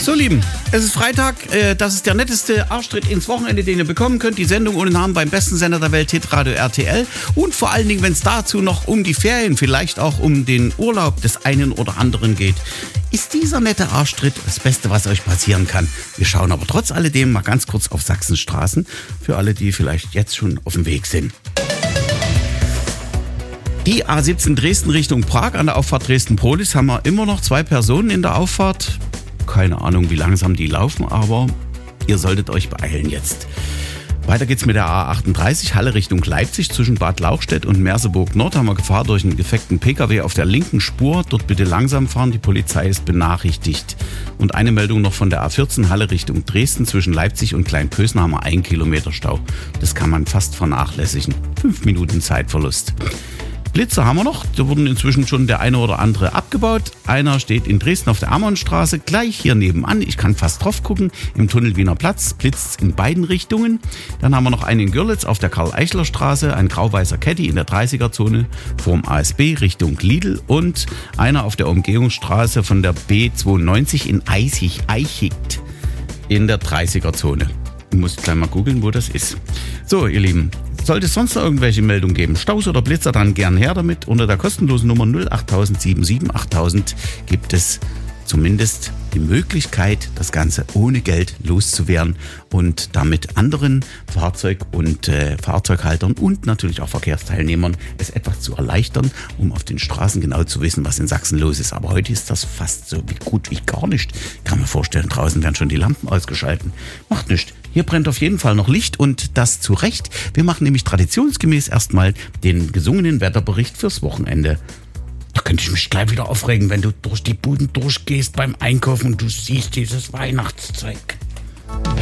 So, Lieben, es ist Freitag. Das ist der netteste Arschtritt ins Wochenende, den ihr bekommen könnt. Die Sendung ohne Namen beim besten Sender der Welt, Hitradio RTL. Und vor allen Dingen, wenn es dazu noch um die Ferien, vielleicht auch um den Urlaub des einen oder anderen geht, ist dieser nette Arschtritt das Beste, was euch passieren kann. Wir schauen aber trotz alledem mal ganz kurz auf Sachsens Straßen, für alle, die vielleicht jetzt schon auf dem Weg sind. Die A17 Dresden Richtung Prag an der Auffahrt Dresden-Prolis haben wir immer noch 2 Personen in der Auffahrt. Keine Ahnung, wie langsam die laufen, aber ihr solltet euch beeilen jetzt. Weiter geht's mit der A38 Halle Richtung Leipzig. Zwischen Bad Lauchstädt und Merseburg Nord haben wir Gefahr durch einen defekten Pkw auf der linken Spur. Dort bitte langsam fahren, die Polizei ist benachrichtigt. Und eine Meldung noch von der A14 Halle Richtung Dresden. Zwischen Leipzig und Kleinpösen haben wir 1 Kilometer Stau. Das kann man fast vernachlässigen. 5 Minuten Zeitverlust. Blitzer haben wir noch, da wurden inzwischen schon der eine oder andere abgebaut. Einer steht in Dresden auf der Ammonstraße, gleich hier nebenan, ich kann fast drauf gucken, im Tunnel Wiener Platz, blitzt in beiden Richtungen. Dann haben wir noch einen in Görlitz auf der Karl-Eichler-Straße, ein grau-weißer Caddy in der 30er-Zone vorm ASB Richtung Lidl und einer auf der Umgehungsstraße von der B92 in Eichigt in der 30er-Zone. Ich muss gleich mal googeln, wo das ist. So, ihr Lieben. Sollte es sonst noch irgendwelche Meldungen geben, Staus oder Blitzer, dann gern her damit. Unter der kostenlosen Nummer 08077 8000 gibt es zumindest die Möglichkeit, das Ganze ohne Geld loszuwerden und damit anderen Fahrzeughaltern und natürlich auch Verkehrsteilnehmern es etwas zu erleichtern, um auf den Straßen genau zu wissen, was in Sachsen los ist. Aber heute ist das fast so gut wie gar nicht. Ich kann mir vorstellen, draußen werden schon die Lampen ausgeschalten. Macht nichts. Hier brennt auf jeden Fall noch Licht und das zu Recht. Wir machen nämlich traditionsgemäß erstmal den gesungenen Wetterbericht fürs Wochenende. Da könnte ich mich gleich wieder aufregen, wenn du durch die Buden durchgehst beim Einkaufen und du siehst dieses Weihnachtszeug.